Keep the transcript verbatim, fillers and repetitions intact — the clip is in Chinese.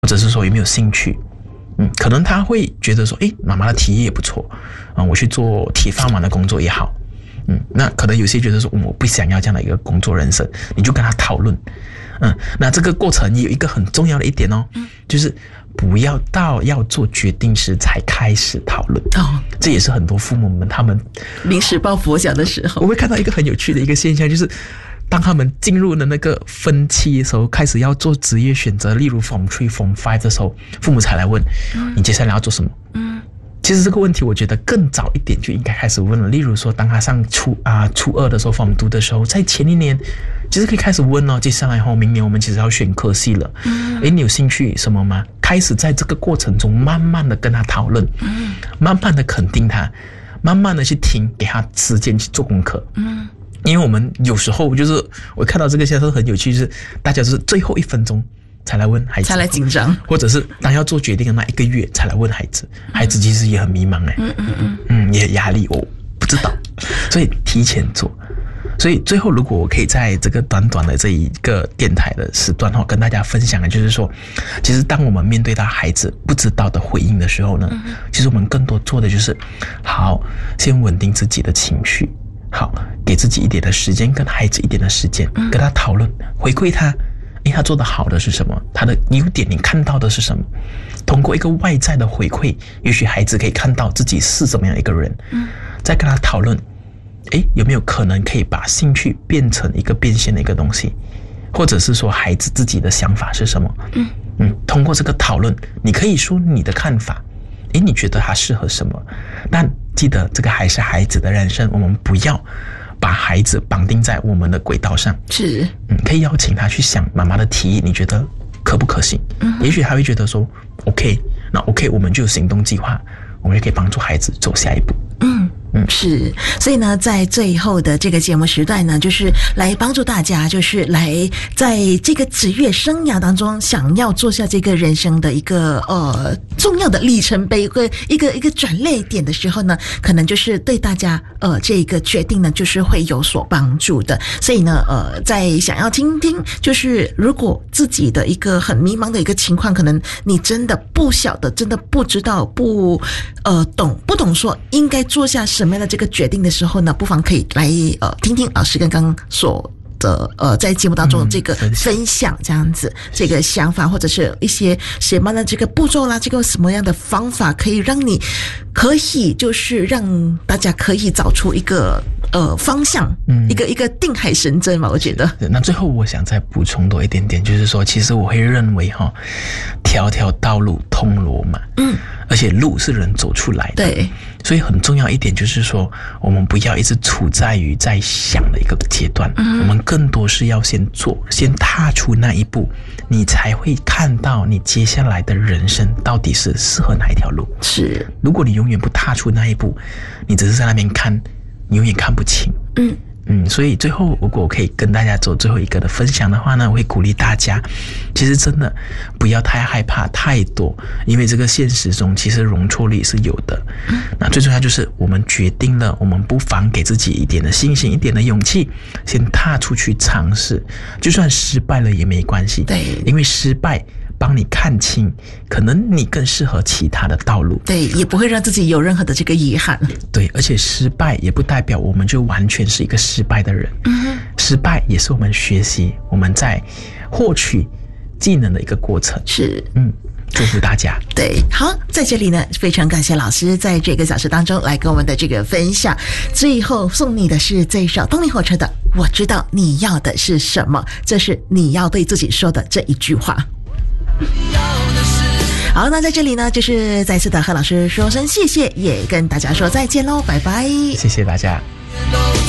或者是说有没有兴趣。嗯，可能他会觉得说，诶，妈妈的提议也不错，嗯，我去做铁饭碗的工作也好。嗯，那可能有些觉得说，嗯，我不想要这样的一个工作人生，你就跟他讨论。嗯，那这个过程也有一个很重要的一点哦，就是不要到要做决定时才开始讨论哦。这也是很多父母们他们临时抱佛脚的时候， 我会看到一个很有趣的一个现象，就是当他们进入了那个分期的时候，开始要做职业选择，例如 Form three、Form five 的时候，父母才来问，嗯，你接下来要做什么？嗯。其实这个问题，我觉得更早一点就应该开始问了。例如说，当他上初啊初二的时候，Form two的时候，在前一年，其实可以开始问哦。接下来后，明年我们其实要选科系了。嗯，诶，你有兴趣什么吗？开始在这个过程中，慢慢的跟他讨论，嗯，慢慢的肯定他，慢慢的去听，给他时间去做功课。嗯，因为我们有时候就是我看到这个现象很有趣，就是大家就是最后一分钟才来问孩子， 才来紧张， 或者是当要做决定的那一个月才来问孩子，孩子其实也很迷茫哎，嗯嗯嗯嗯，也压力，我不知道，所以提前做。所以最后，如果我可以在这个短短的这一个电台的时段哈，跟大家分享的就是说，其实当我们面对到孩子不知道的回应的时候呢，其实我们更多做的就是好，先稳定自己的情绪，好，给自己一点的时间，跟孩子一点的时间，跟他讨论，回馈他。诶，他做的好的是什么？他的优点你看到的是什么？通过一个外在的回馈，也许孩子可以看到自己是怎么样一个人，嗯，再跟他讨论，诶，有没有可能可以把兴趣变成一个变现的一个东西，或者是说孩子自己的想法是什么？嗯嗯，通过这个讨论，你可以说你的看法，诶，你觉得他适合什么？但记得这个还是孩子的人生，我们不要把孩子绑定在我们的轨道上， 是， 嗯，可以邀请他去想妈妈的提议，你觉得可不可行？嗯，也许他会觉得说 ，OK， 那 OK， 我们就有行动计划，我们就可以帮助孩子走下一步。 嗯。嗯，是，所以呢，在最后的这个节目时段呢，就是来帮助大家，就是来在这个职业生涯当中，想要做下这个人生的一个呃重要的里程碑，一个一个一个转捩点的时候呢，可能就是对大家呃这个决定呢，就是会有所帮助的。所以呢，呃，在想要听听，就是如果自己的一个很迷茫的一个情况，可能你真的不晓得，真的不知道，不呃懂不懂说应该做下什么样的这个决定的时候呢，不妨可以来呃听听老师刚刚所的呃在节目当中的这个分享，这样子、嗯、这个想法，或者是一些什么样的这个步骤啦，这个什么样的方法可以让你可以就是让大家可以找出一个呃方向，嗯，一个一个定海神针嘛，我觉得。 那最后我想再补充多一点点，就是说，其实我会认为哈，条条道路通罗马，嗯，而且路是人走出来的， 对， 所以很重要一点就是说，我们不要一直处在于在想的一个阶段，嗯，我们更多是要先做，先踏出那一步，你才会看到你接下来的人生到底是适合哪一条路。 是， 如果你永远不踏出那一步，你只是在那边看，你永远看不清。嗯嗯，所以最后如果我可以跟大家做最后一个的分享的话呢，我会鼓励大家，其实真的不要太害怕太多，因为这个现实中其实容错率是有的。嗯，那最重要就是我们决定了，我们不妨给自己一点的信心，一点的勇气，先踏出去尝试，就算失败了也没关系。 对， 因为失败帮你看清可能你更适合其他的道路， 对，也不会让自己有任何的这个遗憾。 对，而且失败也不代表我们就完全是一个失败的人，嗯，失败也是我们学习，我们在获取技能的一个过程。 是， 嗯，祝福大家。 对，好，在这里呢，非常感谢老师在这个小时当中来跟我们的这个分享。最后送你的是这一首动力火车的《我知道你要的是什么》，这是你要对自己说的这一句话。好，那在这里呢，就是再次的和老师说声谢谢，也跟大家说再见喽，拜拜， 谢谢大家。